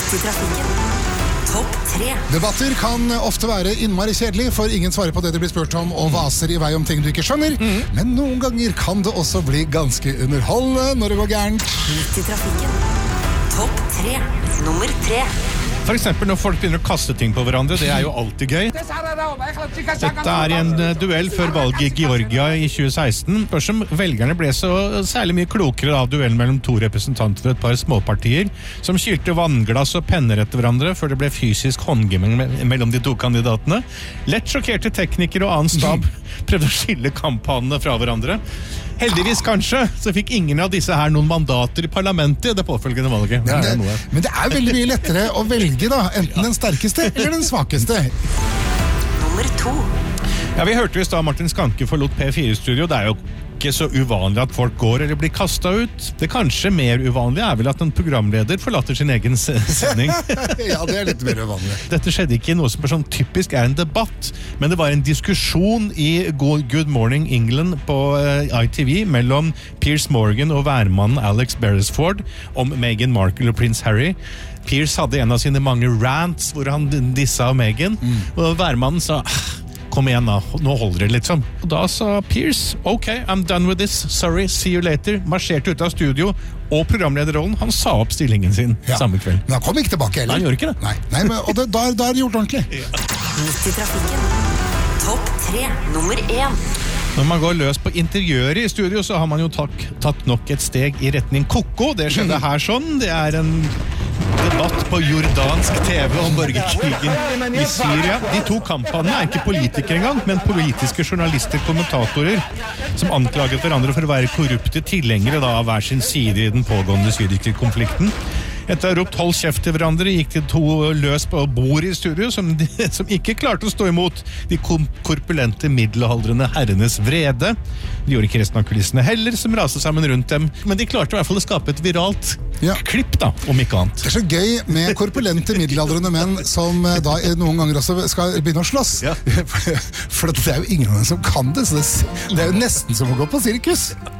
Ut I trafikken. Topp 3. Debatter kan ofte være innmari kjedelig, for ingen svarer på det det blir spurt om og vaser I vei om ting du ikke skjønner. Men noen ganger kan det også bli ganske underholdende når det går gærent. Ut I trafikken. Topp 3. Nummer 3. For eksempel når folk begynner å kaste ting på hverandre, det jo alltid gøy. Dette en duell før valget I Georgia I 2016, som velgerne ble så særlig mye klokere av duellen mellom to representanter for et par småpartier, som kylte vannglass og penner etter hverandre før det ble fysisk håndgivning mellom de to kandidatene. Lett sjokkerte teknikere og annen stab prøvde å skille kamphanene fra hverandre. Heldigvis kanskje, så fikk ingen av disse her noen mandater I parlamentet I det påfølgende valget. Men det veldig mye lettere å velge da, enten den sterkeste eller den svakeste. Nummer 2. Ja, vi hørte just da Martin Skanke forlot P4-studio. Det jo ikke så uvanlig at folk går eller blir kastet ut. Det kanskje mer uvanlige vel at en programleder forlater sin egen sending. Ja, det litt mer uvanlig. Dette skjedde ikke I noe som sånn typisk en debatt, men det var en diskusjon I Good Morning England på ITV mellom Piers Morgan og værmannen Alex Beresford om Meghan Markle og prins Harry. Piers hadde en av sine mange rants hvor han dissa Meghan, og værmannen sa kom igjen da, nå holder det liksom. Og da sa Piers, ok, I'm done with this, sorry, see you later, marsjerte ut av studio, og programlederrollen, han sa opp stillingen sin samme kveld. Men han kom ikke tilbake heller. Han gjorde ikke det. Nei, men, og da det gjort ordentlig. Ut I trafikken. Topp 3. Nummer 1. Når man går løs på interiøret I studio, så har man jo tatt nok et steg I retning koko. Det skjedde her sånn. Det en debatt på jordansk TV om borgerkrigen I Syria. De to kampene ikke politikere engang, men politiske journalister, kommentatorer, som anklaget hverandre for å være korrupte tilhengere av hver sin side I den pågående syriske konflikten. Etter å ha ropt hold kjeft til hverandre, gikk de to løs på bord I studio, som ikke klarte å stå imot de korpulente middelaldrende herrenes vrede. De gjorde ikke resten av kulissene heller, som raste sammen rundt dem. Men de klarte I hvert fall å skape et viralt klipp da, om ikke annet. Det så gøy med korpulente middelaldrende menn som da noen ganger også skal begynne å slåss. For det jo ingen som kan det, så det jo nesten som å gå på sirkus.